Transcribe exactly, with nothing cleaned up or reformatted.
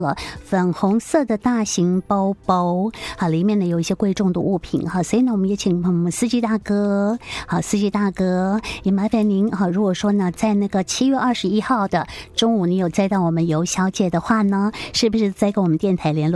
了粉红色的大型包包，好，里面呢有一些贵重的物品哈，所以呢我们也请我们司机大哥，好，司机大哥也麻烦您哈，如果说呢在那个七月二十一号的中午你有载到我们尤小姐的话呢，是不是再跟我们电台联络？